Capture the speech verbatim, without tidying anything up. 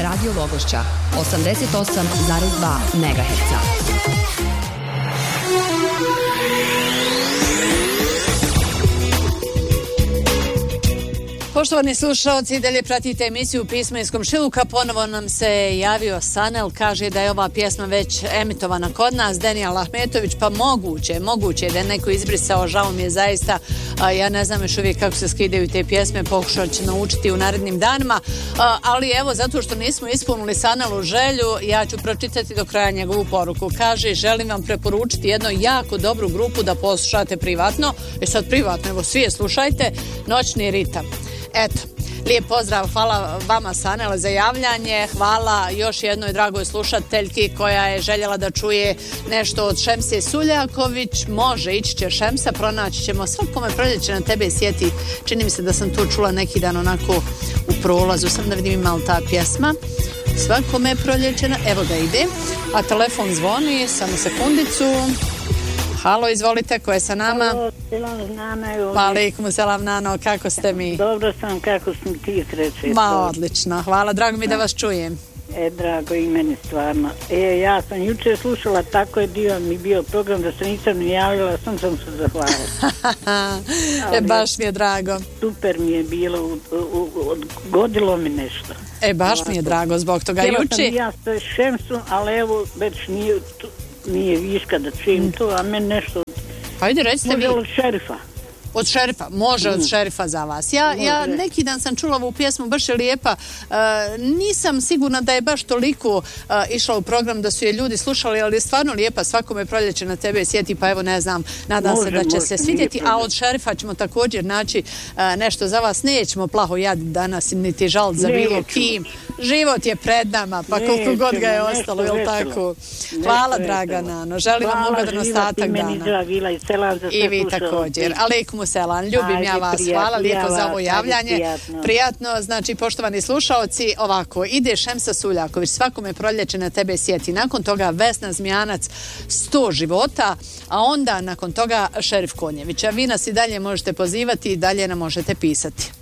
Radio Logošća, osamdeset osam zarez dva megaherca. Poštovani slušalci, i dalje pratite emisiju Pisma iz komšiluka. Ponovo nam se javio Sanel, kaže da je ova pjesma već emitovana kod nas, Denijel Ahmetović, pa moguće, moguće da je neko izbrisao, žao mi je zaista, a, ja ne znam još uvijek kako se skidaju te pjesme, pokušat ću naučiti u narednim danima, a, ali evo, zato što nismo ispunili Sanelu želju, ja ću pročitati do kraja njegovu poruku. Kaže, želim vam preporučiti jednu jako dobru grupu da poslušate privatno, e sad privatno, evo svi je slušajte, Noćni ritam. Eto, lijep pozdrav, hvala vama Sanele za javljanje, hvala još jednoj dragoj slušateljki koja je željela da čuje nešto od Šemse Suljaković. Može, ići će Šemsa, pronaći ćemo Svakome proljeće na tebe sjeti. Čini mi se da sam tu čula neki dan onako u prolazu, sam da vidim ima li ta pjesma. Svakome proljeće na... Evo ga ide, a telefon zvoni, samo sekundicu. Halo, izvolite, ko je sa nama? Halo, selam Nana. Alejkum selam Nano, kako ste mi? Dobro sam, kako sam ti sreće? Ma, odlično, hvala, drago mi da vas čujem. E, drago i meni stvarno. E, ja sam jučer slušala, tako je dio mi bio program da se nisam ni javljala, sam sam se zahvalila. E, baš mi je drago. Super mi je bilo, u, u, odgodilo mi nešto. E, baš mi je drago zbog toga. Htjela juče... sam ja s Šemsu, ali evo, već nije, nije viška da čujem mm. to, a meni nešto... Ajde, recite vi. Može od šerifa. Od šerifa, može od šerifa za vas. Ja, ja neki dan sam čula ovu pjesmu, baš je lijepa. E, nisam sigurna da je baš toliko e, išla u program da su je ljudi slušali, ali je stvarno lijepa. Svakome proljeće na tebe sjeti, pa evo ne znam, nadam može, se da će može, se svidjeti. A od šerifa ćemo također naći e, nešto za vas. Nećemo plaho jaditi danas, niti žal za bilo kim. Život je pred nama, pa nećemo, koliko god ga je ostalo, je li tako? Hvala, draga Nano. Želim vam ugodan ostatak dana. I vi također. Alejkum selam, ljubim Ajde, ja vas, prijatno, hvala lijepo ja za ovo javljanje. Prijatno. prijatno, znači poštovani slušaoci, ovako, ide Šemsa Suljaković, Svakome proljeće na tebe sjeti, nakon toga Vesna Zmijanac, sto života, a onda nakon toga Šerif Konjević. A vi nas i dalje možete pozivati i dalje nam možete pisati.